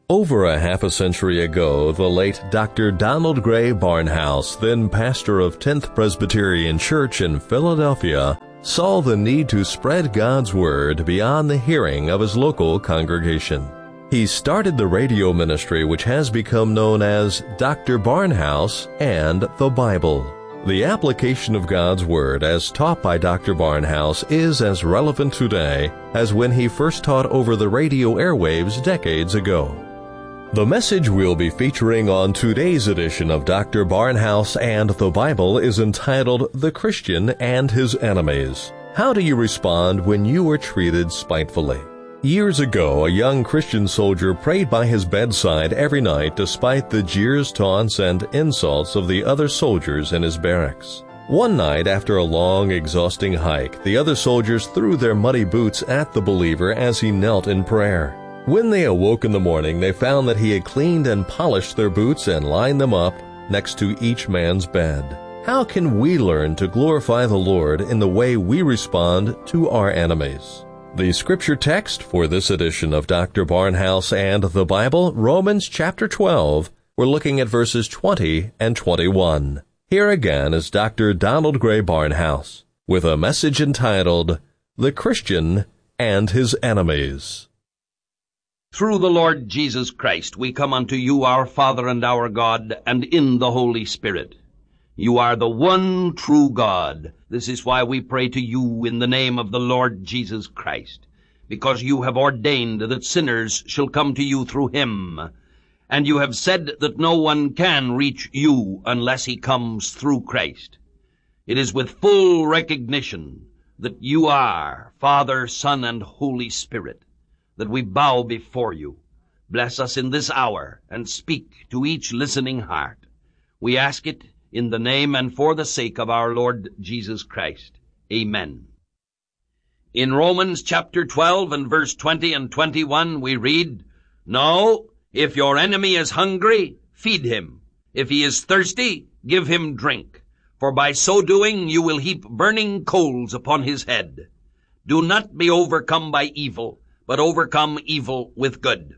Over a half a century ago, the late Dr. Donald Gray Barnhouse, then pastor of 10th Presbyterian Church in Philadelphia, saw the need to spread God's Word beyond the hearing of his local congregation. He started the radio ministry which has become known as Dr. Barnhouse and the Bible. The application of God's Word as taught by Dr. Barnhouse is as relevant today as when he first taught over the radio airwaves decades ago. The message we'll be featuring on today's edition of Dr. Barnhouse and the Bible is entitled The Christian and His Enemies. How do you respond when you are treated spitefully? Years ago, a young Christian soldier prayed by his bedside every night despite the jeers, taunts, and insults of the other soldiers in his barracks. One night, after a long, exhausting hike, the other soldiers threw their muddy boots at the believer as he knelt in prayer. When they awoke in the morning, they found that he had cleaned and polished their boots and lined them up next to each man's bed. How can we learn to glorify the Lord in the way we respond to our enemies? The scripture text for this edition of Dr. Barnhouse and the Bible, Romans chapter 12. We're looking at verses 20 and 21. Here again is Dr. Donald Gray Barnhouse with a message entitled, The Christian and His Enemies. Through the Lord Jesus Christ, we come unto you, our Father and our God, and in the Holy Spirit. You are the one true God. This is why we pray to you in the name of the Lord Jesus Christ, because you have ordained that sinners shall come to you through him, and you have said that no one can reach you unless he comes through Christ. It is with full recognition that you are Father, Son, and Holy Spirit that we bow before you. Bless us in this hour and speak to each listening heart. We ask it in the name and for the sake of our Lord Jesus Christ. Amen. In Romans chapter 12 and verse 20 and 21 we read, No, if your enemy is hungry, feed him. If he is thirsty, give him drink. For by so doing you will heap burning coals upon his head. Do not be overcome by evil, but overcome evil with good.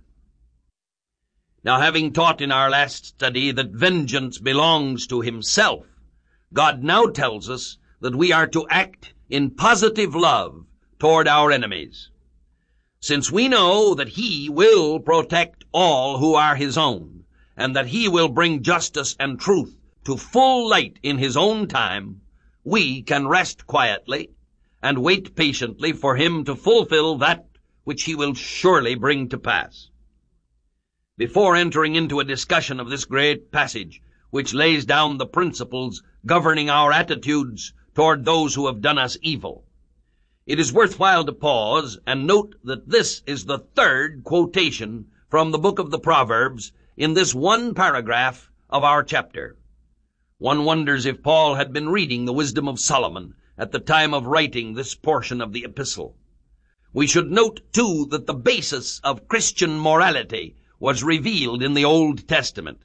Now, having taught in our last study that vengeance belongs to himself, God now tells us that we are to act in positive love toward our enemies. Since we know that he will protect all who are his own, and that he will bring justice and truth to full light in his own time, we can rest quietly and wait patiently for him to fulfill that which he will surely bring to pass. Before entering into a discussion of this great passage, which lays down the principles governing our attitudes toward those who have done us evil, it is worthwhile to pause and note that this is the third quotation from the book of the Proverbs in this one paragraph of our chapter. One wonders if Paul had been reading the wisdom of Solomon at the time of writing this portion of the epistle. We should note, too, that the basis of Christian morality was revealed in the Old Testament.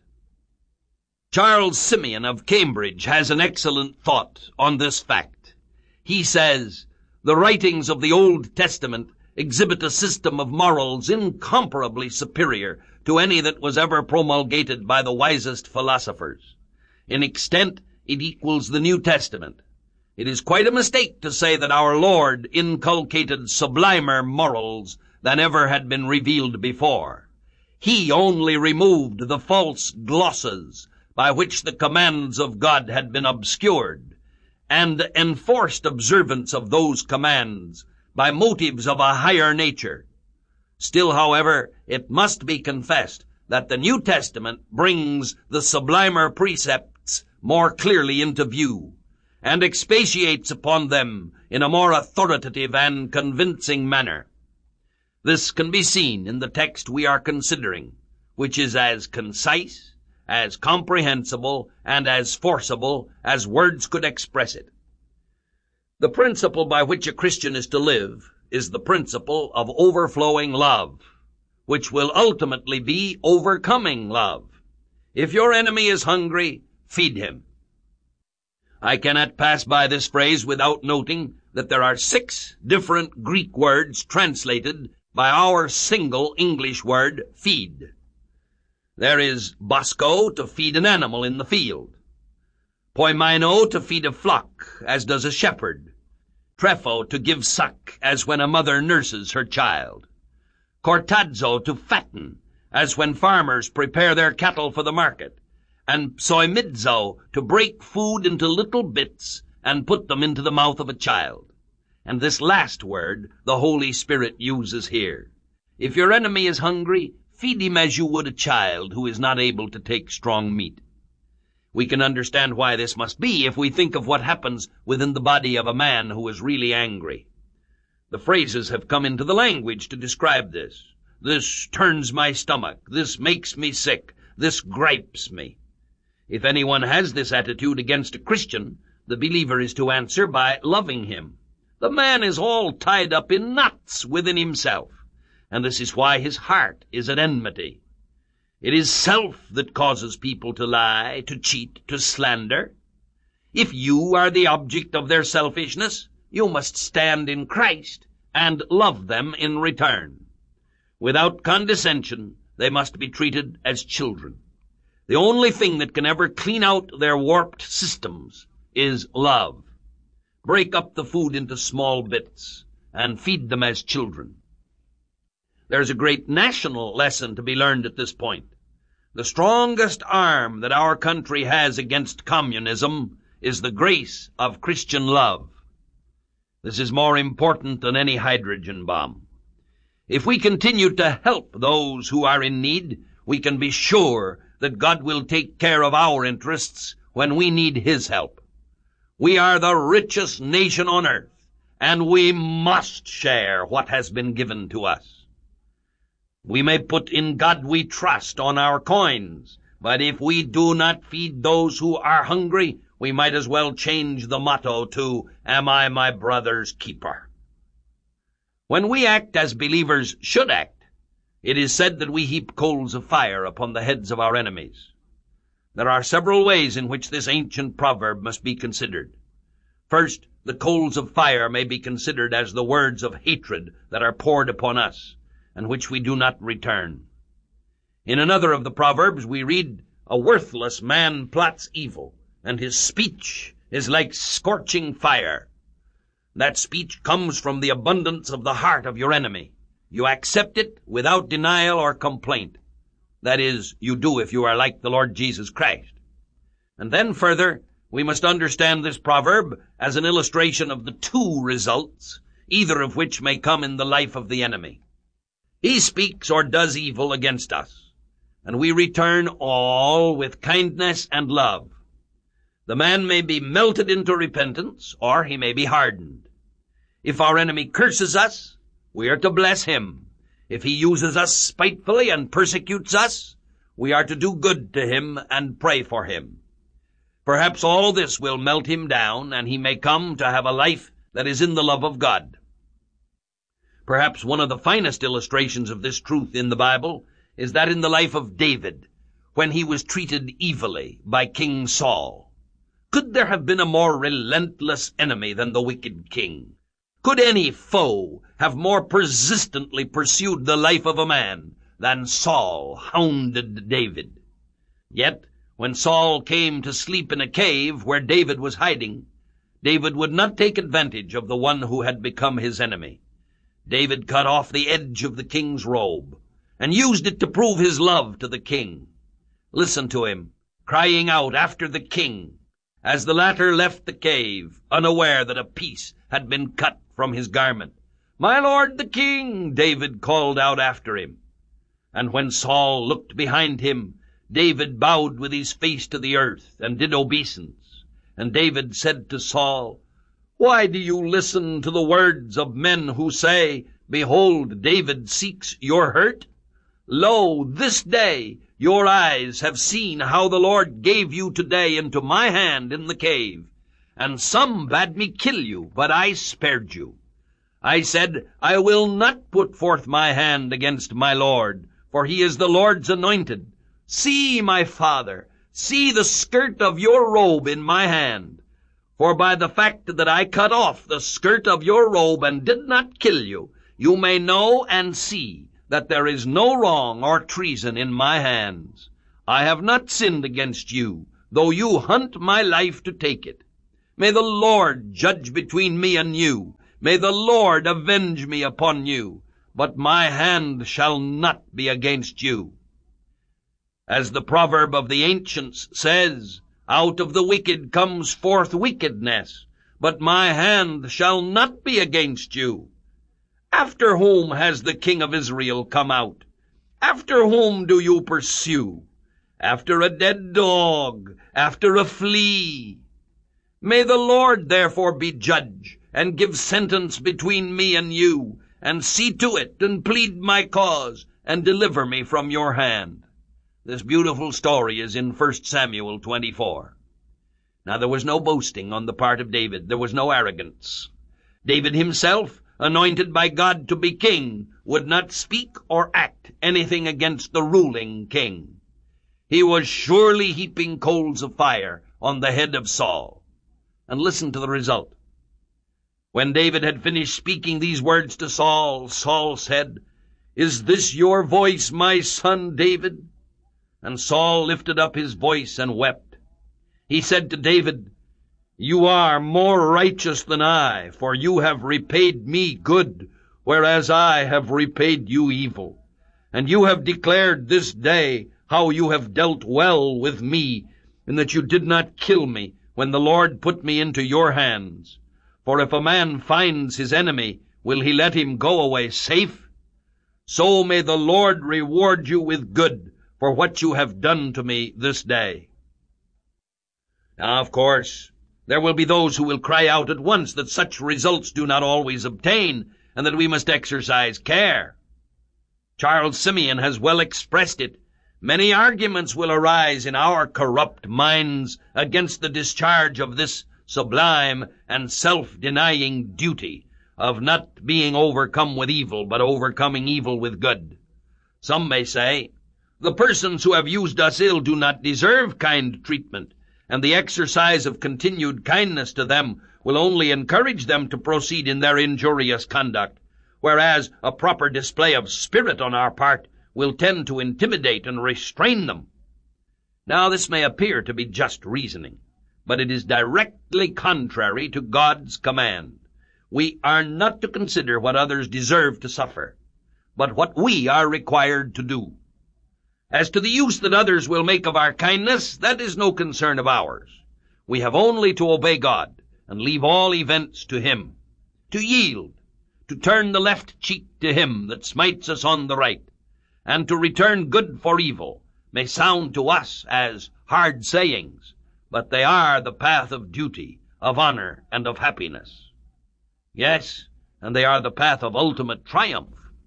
Charles Simeon of Cambridge has an excellent thought on this fact. He says, The writings of the Old Testament exhibit a system of morals incomparably superior to any that was ever promulgated by the wisest philosophers. In extent, it equals the New Testament. It is quite a mistake to say that our Lord inculcated sublimer morals than ever had been revealed before. He only removed the false glosses by which the commands of God had been obscured, and enforced observance of those commands by motives of a higher nature. Still, however, it must be confessed that the New Testament brings the sublimer precepts more clearly into view, and expatiates upon them in a more authoritative and convincing manner. This can be seen in the text we are considering, which is as concise, as comprehensible, and as forcible as words could express it. The principle by which a Christian is to live is the principle of overflowing love, which will ultimately be overcoming love. If your enemy is hungry, feed him. I cannot pass by this phrase without noting that there are 6 different Greek words translated by our single English word, feed. There is Bosco to feed an animal in the field. Poimino to feed a flock, as does a shepherd. Trefo to give suck, as when a mother nurses her child. Cortazzo to fatten, as when farmers prepare their cattle for the market. And psoimizzo to break food into little bits and put them into the mouth of a child. And this last word the Holy Spirit uses here. If your enemy is hungry, feed him as you would a child who is not able to take strong meat. We can understand why this must be if we think of what happens within the body of a man who is really angry. The phrases have come into the language to describe this. This turns my stomach. This makes me sick. This gripes me. If anyone has this attitude against a Christian, the believer is to answer by loving him. The man is all tied up in knots within himself, and this is why his heart is at enmity. It is self that causes people to lie, to cheat, to slander. If you are the object of their selfishness, you must stand in Christ and love them in return. Without condescension, they must be treated as children. The only thing that can ever clean out their warped systems is love. Break up the food into small bits and feed them as children. There's a great national lesson to be learned at this point. The strongest arm that our country has against communism is the grace of Christian love. This is more important than any hydrogen bomb. If we continue to help those who are in need, we can be sure that God will take care of our interests when we need His help. We are the richest nation on earth, and we must share what has been given to us. We may put "In God we trust" on our coins, but if we do not feed those who are hungry, we might as well change the motto to "Am I my brother's keeper?" When we act as believers should act, it is said that we heap coals of fire upon the heads of our enemies. There are several ways in which this ancient proverb must be considered. First, the coals of fire may be considered as the words of hatred that are poured upon us, and which we do not return. In another of the Proverbs we read, "A worthless man plots evil, and his speech is like scorching fire." That speech comes from the abundance of the heart of your enemy. You accept it without denial or complaint. That is, you do if you are like the Lord Jesus Christ. And then further, we must understand this proverb as an illustration of the two results, either of which may come in the life of the enemy. He speaks or does evil against us, and we return all with kindness and love. The man may be melted into repentance, or he may be hardened. If our enemy curses us, we are to bless him. If he uses us spitefully and persecutes us, we are to do good to him and pray for him. Perhaps all this will melt him down, and he may come to have a life that is in the love of God. Perhaps one of the finest illustrations of this truth in the Bible is that in the life of David, when he was treated evilly by King Saul. Could there have been a more relentless enemy than the wicked king? Could any foe have more persistently pursued the life of a man than Saul hounded David? Yet, when Saul came to sleep in a cave where David was hiding, David would not take advantage of the one who had become his enemy. David cut off the edge of the king's robe and used it to prove his love to the king. Listen to him, crying out after the king, as the latter left the cave, unaware that a piece had been cut from his garment. "My lord the king," David called out after him. And when Saul looked behind him, David bowed with his face to the earth and did obeisance. And David said to Saul, "Why do you listen to the words of men who say, 'Behold, David seeks your hurt'? Lo, this day your eyes have seen how the Lord gave you today into my hand in the cave. And some bade me kill you, but I spared you. I said, I will not put forth my hand against my Lord, for he is the Lord's anointed. See, my father, see the skirt of your robe in my hand. For by the fact that I cut off the skirt of your robe and did not kill you, you may know and see that there is no wrong or treason in my hands. I have not sinned against you, though you hunt my life to take it. May the Lord judge between me and you. May the Lord avenge me upon you. But my hand shall not be against you. As the proverb of the ancients says, out of the wicked comes forth wickedness, but my hand shall not be against you. After whom has the king of Israel come out? After whom do you pursue? After a dead dog, after a flea. May the Lord therefore be judge, and give sentence between me and you, and see to it, and plead my cause, and deliver me from your hand. This beautiful story is in 1 Samuel 24. Now there was no boasting on the part of David. There was no arrogance. David himself, anointed by God to be king, would not speak or act anything against the ruling king. He was surely heaping coals of fire on the head of Saul. And listen to the result. When David had finished speaking these words to Saul, Saul said, "Is this your voice, my son David?" And Saul lifted up his voice and wept. He said to David, "You are more righteous than I, for you have repaid me good, whereas I have repaid you evil. And you have declared this day how you have dealt well with me, in that you did not kill me when the Lord put me into your hands. For if a man finds his enemy, will he let him go away safe? So may the Lord reward you with good for what you have done to me this day." Now, of course, there will be those who will cry out at once that such results do not always obtain, and that we must exercise care. Charles Simeon has well expressed it. Many arguments will arise in our corrupt minds against the discharge of this sublime and self-denying duty of not being overcome with evil, but overcoming evil with good. Some may say, the persons who have used us ill do not deserve kind treatment, and the exercise of continued kindness to them will only encourage them to proceed in their injurious conduct, whereas a proper display of spirit on our part will tend to intimidate and restrain them. Now, this may appear to be just reasoning, but it is directly contrary to God's command. We are not to consider what others deserve to suffer, but what we are required to do. As to the use that others will make of our kindness, that is no concern of ours. We have only to obey God and leave all events to Him, to yield, to turn the left cheek to him that smites us on the right, and to return good for evil may sound to us as hard sayings, but they are the path of duty, of honor, and of happiness. Yes, and they are the path of ultimate triumph.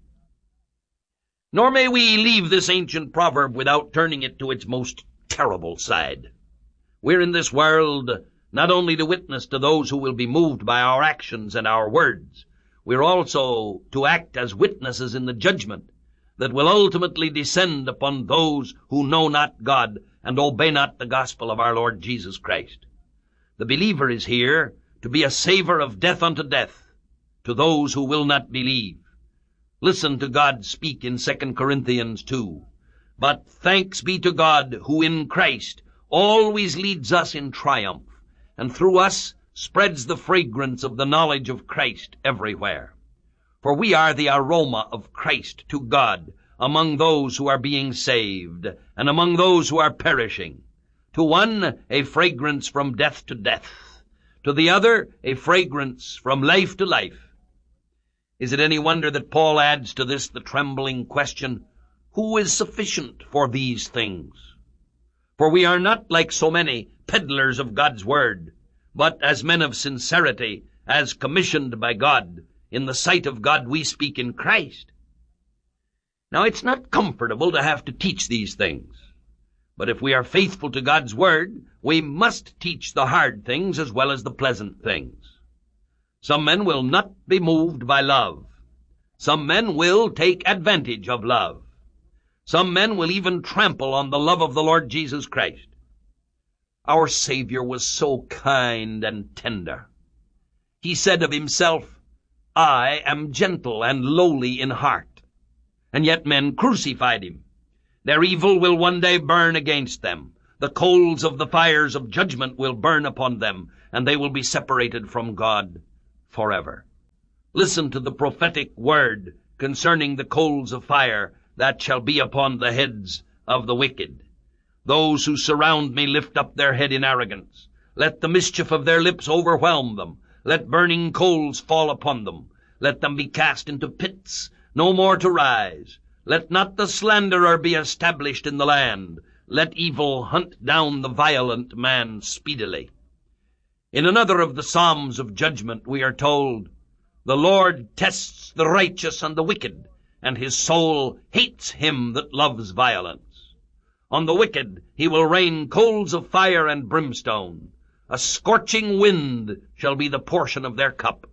Nor may we leave this ancient proverb without turning it to its most terrible side. We're in this world not only to witness to those who will be moved by our actions and our words, we're also to act as witnesses in the judgment that will ultimately descend upon those who know not God and obey not the gospel of our Lord Jesus Christ. The believer is here to be a savor of death unto death to those who will not believe. Listen to God speak in 2 Corinthians 2. But thanks be to God, who in Christ always leads us in triumph, and through us spreads the fragrance of the knowledge of Christ everywhere. For we are the aroma of Christ to God among those who are being saved, and among those who are perishing. To one, a fragrance from death to death. To the other, a fragrance from life to life. Is it any wonder that Paul adds to this the trembling question, who is sufficient for these things? For we are not like so many peddlers of God's word, but as men of sincerity, as commissioned by God. In the sight of God we speak in Christ. Now it's not comfortable to have to teach these things, but if we are faithful to God's word, we must teach the hard things as well as the pleasant things. Some men will not be moved by love. Some men will take advantage of love. Some men will even trample on the love of the Lord Jesus Christ. Our Savior was so kind and tender. He said of himself, I am gentle and lowly in heart. And yet men crucified him. Their evil will one day burn against them. The coals of the fires of judgment will burn upon them, and they will be separated from God forever. Listen to the prophetic word concerning the coals of fire that shall be upon the heads of the wicked. Those who surround me lift up their head in arrogance. Let the mischief of their lips overwhelm them. Let burning coals fall upon them. Let them be cast into pits, no more to rise. Let not the slanderer be established in the land. Let evil hunt down the violent man speedily. In another of the Psalms of judgment we are told, "The Lord tests the righteous and the wicked, and his soul hates him that loves violence. On the wicked he will rain coals of fire and brimstone. A scorching wind shall be the portion of their cup."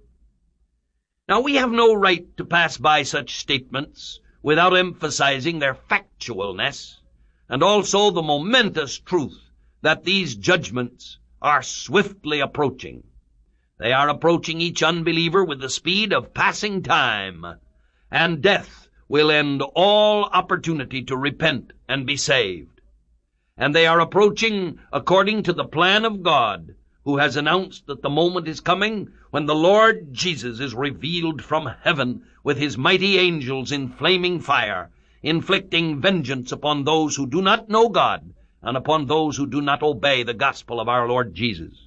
Now we have no right to pass by such statements without emphasizing their factualness, and also the momentous truth that these judgments are swiftly approaching. They are approaching each unbeliever with the speed of passing time, and death will end all opportunity to repent and be saved. And they are approaching according to the plan of God, who has announced that the moment is coming when the Lord Jesus is revealed from heaven with his mighty angels in flaming fire, inflicting vengeance upon those who do not know God and upon those who do not obey the gospel of our Lord Jesus.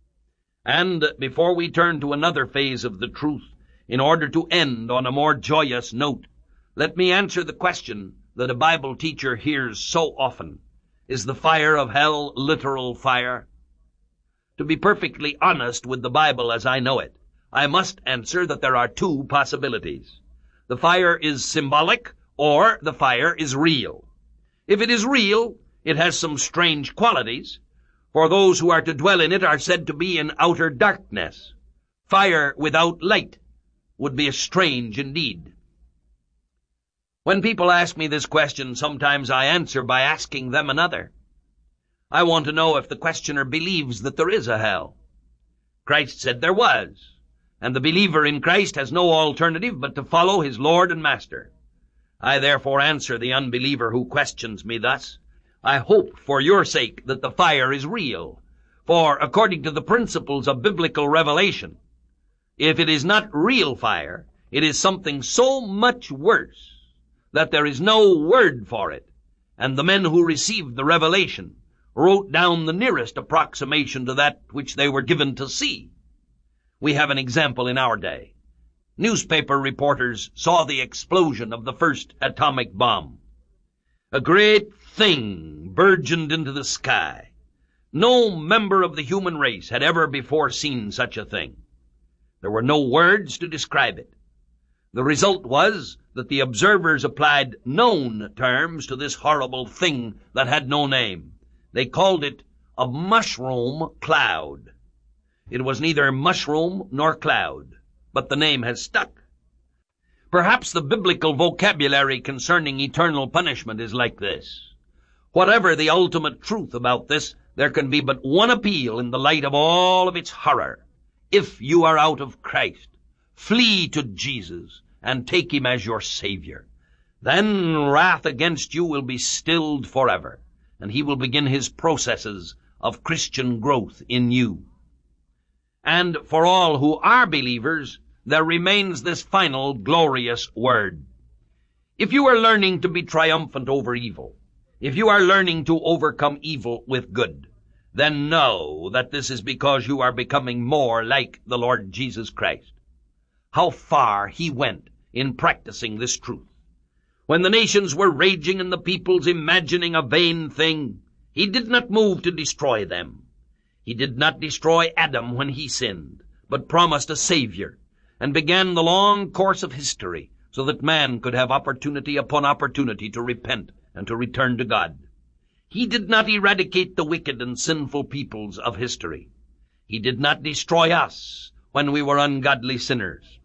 And before we turn to another phase of the truth, in order to end on a more joyous note, let me answer the question that a Bible teacher hears so often. Is the fire of hell literal fire? To be perfectly honest with the Bible as I know it, I must answer that there are two possibilities. The fire is symbolic, or the fire is real. If it is real, it has some strange qualities, for those who are to dwell in it are said to be in outer darkness. Fire without light would be strange indeed. When people ask me this question, sometimes I answer by asking them another. I want to know if the questioner believes that there is a hell. Christ said there was, and the believer in Christ has no alternative but to follow his Lord and Master. I therefore answer the unbeliever who questions me thus. I hope for your sake that the fire is real, for according to the principles of biblical revelation, if it is not real fire, it is something so much worse that there is no word for it, and the men who received the revelation wrote down the nearest approximation to that which they were given to see. We have an example in our day. Newspaper reporters saw the explosion of the first atomic bomb. A great thing burgeoned into the sky. No member of the human race had ever before seen such a thing. There were no words to describe it. The result was that the observers applied known terms to this horrible thing that had no name. They called it a mushroom cloud. It was neither mushroom nor cloud, but the name has stuck. Perhaps the biblical vocabulary concerning eternal punishment is like this. Whatever the ultimate truth about this, there can be but one appeal in the light of all of its horror. If you are out of Christ, flee to Jesus and take him as your Savior. Then wrath against you will be stilled forever, and he will begin his processes of Christian growth in you. And for all who are believers, there remains this final glorious word. If you are learning to be triumphant over evil, if you are learning to overcome evil with good, then know that this is because you are becoming more like the Lord Jesus Christ. How far he went in practicing this truth. When the nations were raging and the peoples imagining a vain thing, he did not move to destroy them. He did not destroy Adam when he sinned, but promised a Savior, and began the long course of history so that man could have opportunity upon opportunity to repent and to return to God. He did not eradicate the wicked and sinful peoples of history. He did not destroy us when we were ungodly sinners.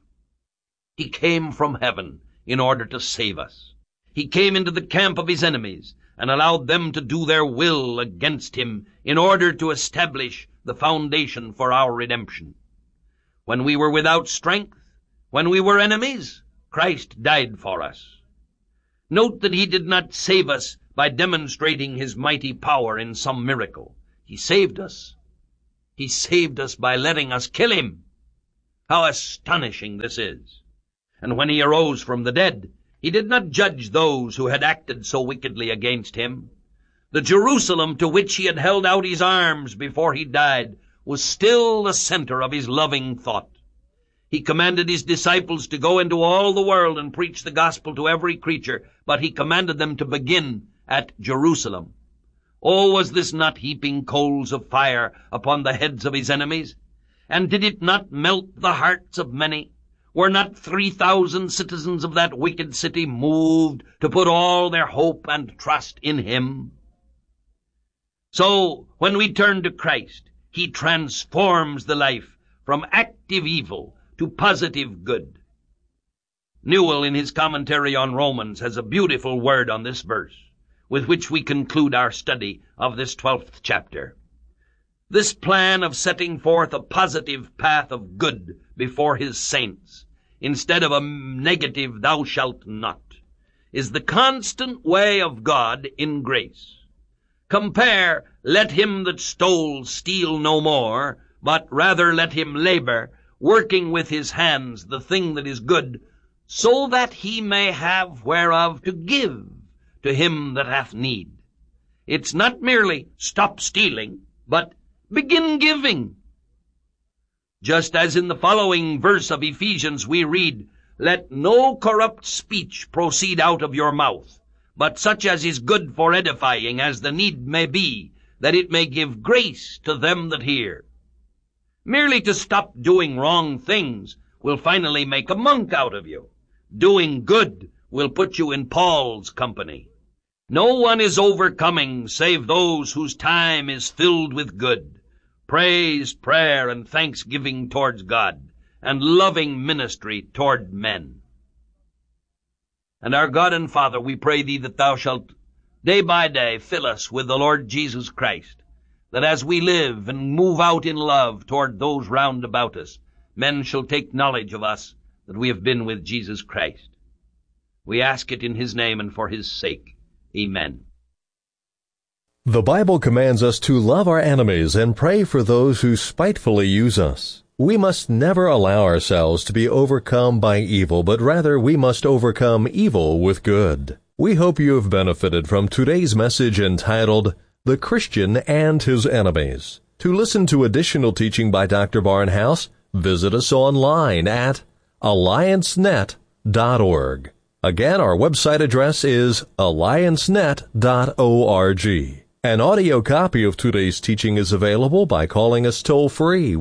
He came from heaven in order to save us. He came into the camp of his enemies and allowed them to do their will against him in order to establish the foundation for our redemption. When we were without strength, when we were enemies, Christ died for us. Note that he did not save us by demonstrating his mighty power in some miracle. He saved us. He saved us by letting us kill him. How astonishing this is! And when he arose from the dead, he did not judge those who had acted so wickedly against him. The Jerusalem to which he had held out his arms before he died was still the center of his loving thought. He commanded his disciples to go into all the world and preach the gospel to every creature, but he commanded them to begin at Jerusalem. Oh, was this not heaping coals of fire upon the heads of his enemies? And did it not melt the hearts of many? Were not 3,000 citizens of that wicked city moved to put all their hope and trust in him? So, when we turn to Christ, he transforms the life from active evil to positive good. Newell, in his commentary on Romans, has a beautiful word on this verse, with which we conclude our study of this 12th chapter. This plan of setting forth a positive path of good before his saints, instead of a negative thou shalt not, is the constant way of God in grace. Compare, let him that stole steal no more, but rather let him labor, working with his hands the thing that is good, so that he may have whereof to give to him that hath need. It's not merely stop stealing, but begin giving. Just as in the following verse of Ephesians we read, let no corrupt speech proceed out of your mouth, but such as is good for edifying, as the need may be, that it may give grace to them that hear. Merely to stop doing wrong things will finally make a monk out of you. Doing good will put you in Paul's company. No one is overcoming save those whose time is filled with good, praise, prayer, and thanksgiving towards God, and loving ministry toward men. And our God and Father, we pray thee that thou shalt day by day fill us with the Lord Jesus Christ, that as we live and move out in love toward those round about us, men shall take knowledge of us that we have been with Jesus Christ. We ask it in his name and for his sake. Amen. The Bible commands us to love our enemies and pray for those who spitefully use us. We must never allow ourselves to be overcome by evil, but rather we must overcome evil with good. We hope you have benefited from today's message entitled, The Christian and His Enemies. To listen to additional teaching by Dr. Barnhouse, visit us online at alliancenet.org. Again, our website address is alliancenet.org. An audio copy of today's teaching is available by calling us toll-free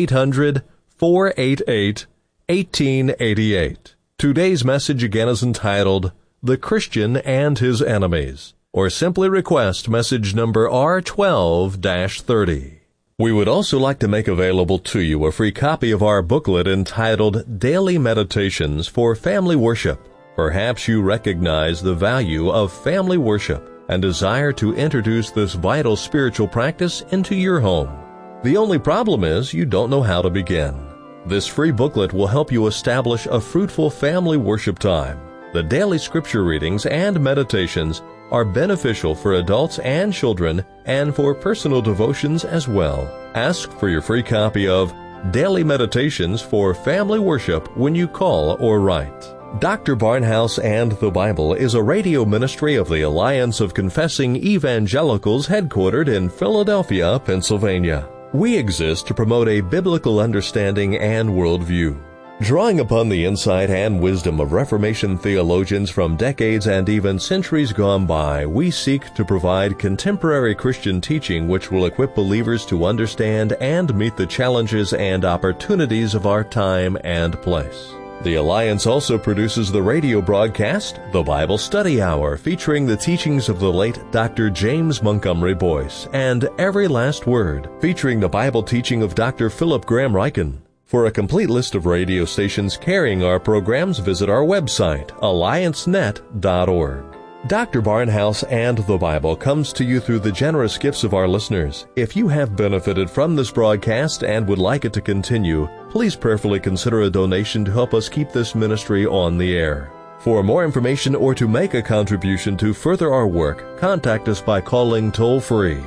1-800-488-1888. Today's message again is entitled, The Christian and His Enemies, or simply request message number R12-30. We would also like to make available to you a free copy of our booklet entitled Daily Meditations for Family Worship. Perhaps you recognize the value of family worship and desire to introduce this vital spiritual practice into your home. The only problem is you don't know how to begin. This free booklet will help you establish a fruitful family worship time. The daily scripture readings and meditations are beneficial for adults and children and for personal devotions as well. Ask for your free copy of Daily Meditations for Family Worship when you call or write. Dr. Barnhouse and the Bible is a radio ministry of the Alliance of Confessing Evangelicals headquartered in Philadelphia, Pennsylvania. We exist to promote a biblical understanding and worldview. Drawing upon the insight and wisdom of Reformation theologians from decades and even centuries gone by, we seek to provide contemporary Christian teaching which will equip believers to understand and meet the challenges and opportunities of our time and place. The Alliance also produces the radio broadcast, The Bible Study Hour, featuring the teachings of the late Dr. James Montgomery Boyce, and Every Last Word, featuring the Bible teaching of Dr. Philip Graham Ryken. For a complete list of radio stations carrying our programs, visit our website, alliancenet.org. Dr. Barnhouse and the Bible comes to you through the generous gifts of our listeners. If you have benefited from this broadcast and would like it to continue, please prayerfully consider a donation to help us keep this ministry on the air. For more information or to make a contribution to further our work, contact us by calling toll-free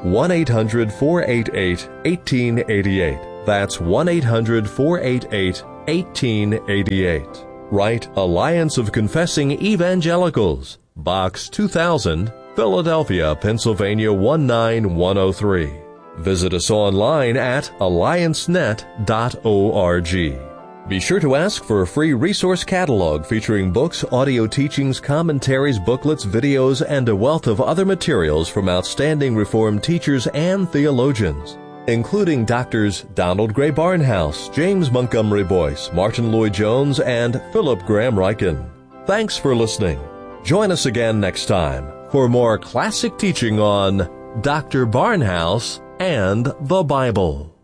1-800-488-1888. That's 1-800-488-1888. Write Alliance of Confessing Evangelicals, Box 2000, Philadelphia, Pennsylvania 19103. Visit us online at alliancenet.org. Be sure to ask for a free resource catalog featuring books, audio teachings, commentaries, booklets, videos, and a wealth of other materials from outstanding Reformed teachers and theologians, including Drs. Donald Gray Barnhouse, James Montgomery Boyce, Martin Lloyd-Jones, and Philip Graham Ryken. Thanks for listening. Join us again next time for more classic teaching on Dr. Barnhouse and the Bible.